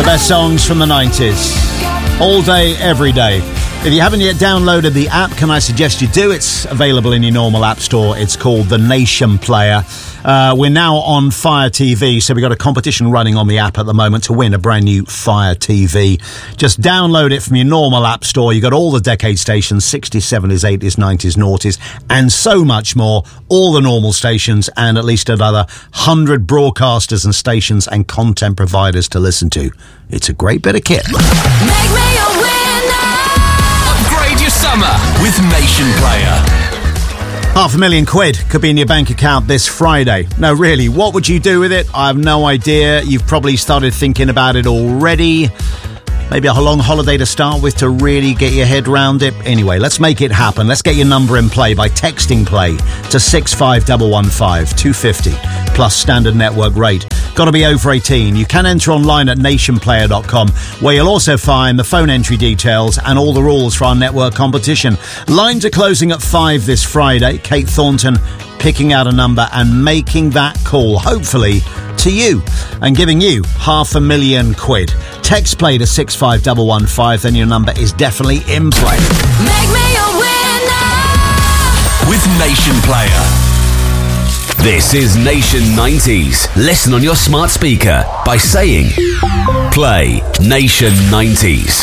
best songs from the 90s. All day, every day. If you haven't yet downloaded the app, can I suggest you do? It's available in your normal app store. It's called the Nation Player. We're now on Fire TV, so we've got a competition running on the app at the moment to win a brand new Fire TV. Just download it from your normal app store. You've got all the decade stations, 60s, 70s, 80s, 90s, noughties, and so much more. All the normal stations and at least another 100 broadcasters and stations and content providers to listen to. It's a great bit of kit. Make me a winner. Upgrade your summer with Nation Player. £500,000 could be in your bank account this Friday. No, really, what would you do with it? I have no idea. You've probably started thinking about it already. Maybe a long holiday to start with to really get your head round it. Anyway, let's make it happen. Let's get your number in play by texting play to 65115, 250 plus standard network rate. Got to be over 18. You can enter online at nationplayer.com, where you'll also find the phone entry details and all the rules for our network competition. Lines are closing at 5 this Friday. Kate Thornton picking out a number and making that call, hopefully to you, and giving you £500,000. Text play to 65115, then your number is definitely in play. Make me a winner. With Nation Player. This is Nation 90s. Listen on your smart speaker by saying, play Nation 90s.